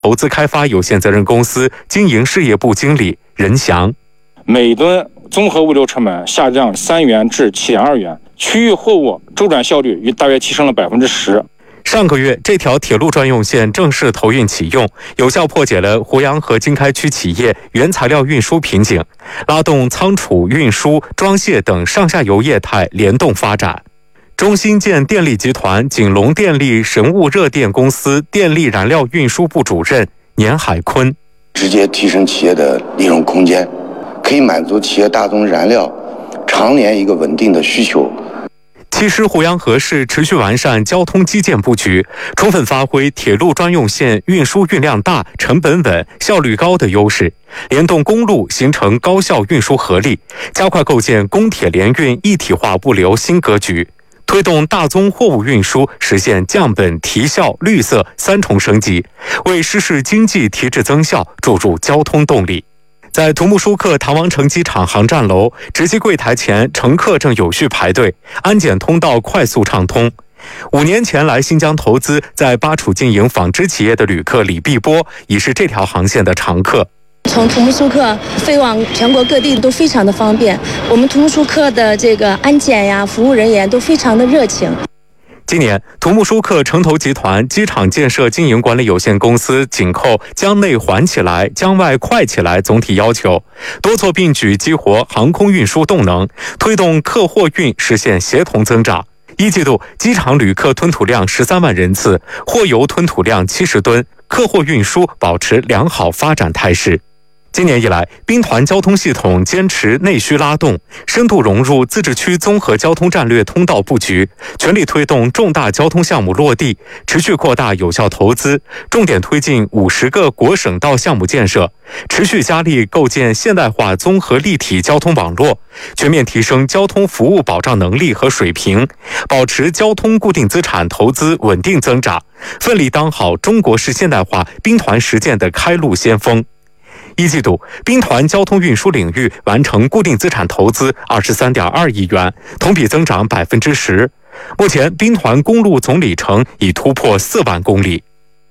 投资开发有限责任公司经营事业部经理任翔。 每吨综合物流成本下降3元至7.2元，区域货物周转效率大约提升了10%。 上个月，这条铁路专用线正式投运启用，有效破解了胡杨和经开区企业原材料运输瓶颈，拉动仓储、运输、装卸等上下游业态联动发展。中新建电力集团景隆电力神物热电公司电力燃料运输部主任年海坤： 直接提升企业的利润空间，可以满足企业大宗燃料常年一个稳定的需求。 其实胡杨河市持续完善交通基建布局，充分发挥铁路专用线运输运量大、成本稳、效率高的优势，联动公路形成高效运输合力，加快构建公铁联运一体化物流新格局，推动大宗货物运输实现降本提效、绿色3重升级，为市市经济提质增效注入交通动力。在土木舒克唐王城机场航站楼值机柜台前，乘客正有序排队，安检通道快速畅通。5年前来新疆投资，在巴楚经营纺织企业的旅客李碧波已是这条航线的常客。 从土木舒克飞往全国各地都非常的方便，我们土木舒克的这个安检呀、服务人员都非常的热情。 今年，土木舒克城投集团机场建设经营管理有限公司紧扣江内缓起来、江外快起来总体要求，多措并举激活航空运输动能，推动客货运实现协同增长。一季度，机场旅客吞吐量13万人次，货邮吞吐量70吨，客货运输保持良好发展态势。今年以来，兵团交通系统坚持内需拉动，深度融入自治区综合交通战略通道布局，全力推动重大交通项目落地，持续扩大有效投资，重点推进50个国省道项目建设，持续加力构建现代化综合立体交通网络，全面提升交通服务保障能力和水平，保持交通固定资产投资稳定增长，奋力当好中国式现代化兵团实践的开路先锋。一季度，兵团交通运输领域完成固定资产投资23.2亿元，同比增长10%。目前，兵团公路总里程已突破4万公里。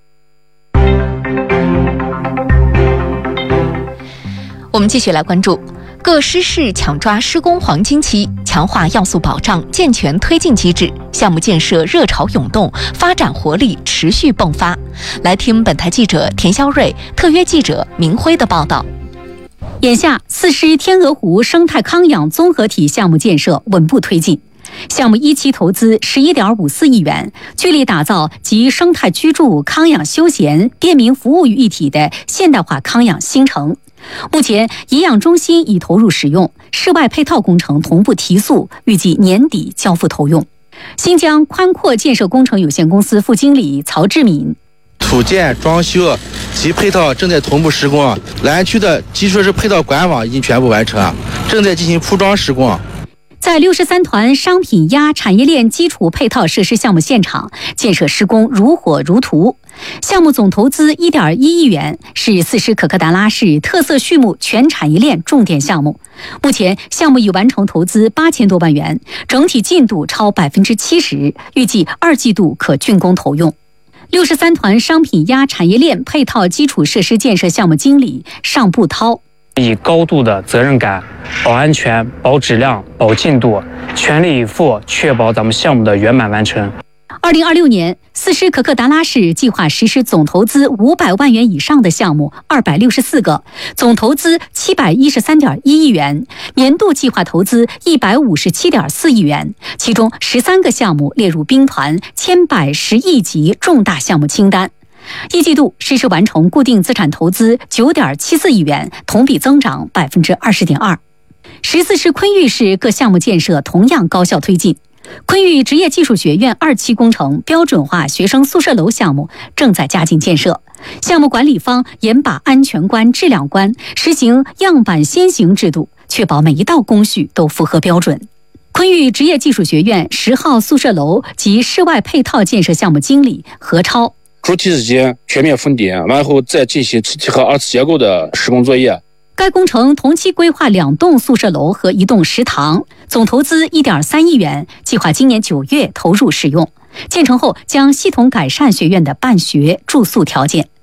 我们继续来关注各师市抢抓施工黄金期，强化要素保障，健全推进机制，项目建设热潮涌动，发展活力持续迸发。来听本台记者田肖瑞、特约记者明辉的报道。 眼下，4师天鹅湖生态康养综合体项目建设稳步推进。项目一期投资11.54亿元，聚力打造集生态居住、康养休闲、便民服务于一体的现代化康养新城。目前，营养中心已投入使用，室外配套工程同步提速，预计年底交付投用。新疆宽阔建设工程有限公司副经理曹志敏： 土建、装修及配套正在同步施工，蓝区的基础设施配套管网已经全部完成，正在进行铺装施工。 在63团商品鸭产业链基础配套设施项目现场，建设施工如火如荼。项目总投资1.1亿元，是4师可可达拉市特色畜牧全产业链重点项目。目前，项目已完成投资8000多万元，整体进度超70%，预计2季度可竣工投用。63团商品鸭产业链配套基础设施建设项目经理尚步涛： 以高度的责任感，保安全、保质量、保进度，全力以赴确保咱们项目的圆满完成。 2026年，4师可可达拉市计划实施总投资500万元以上的项目264个，总投资713.1亿元，年度计划投资157.4亿元，其中13个项目列入兵团千百十亿级重大项目清单。一季度实施完成固定资产投资9.74亿元，同比增长20.2%。14师昆玉市各项目建设同样高效推进。昆玉职业技术学院2期工程标准化学生宿舍楼项目正在加紧建设，项目管理方严把安全关、质量关，实行样板先行制度，确保每一道工序都符合标准。昆玉职业技术学院10号宿舍楼及室外配套建设项目经理何超： 主体之间全面封顶，然后再进行次体和二次结构的施工作业。 该工程同期规划2栋宿舍楼和1栋食堂，总投资1.3亿元，计划今年9月投入使用。建成后将系统改善学院的办学住宿条件。